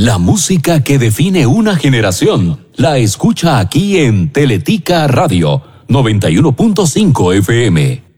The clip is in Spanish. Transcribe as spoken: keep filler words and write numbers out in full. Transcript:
La música que define una generación la escucha aquí en Teletica Radio noventa y uno punto cinco F M.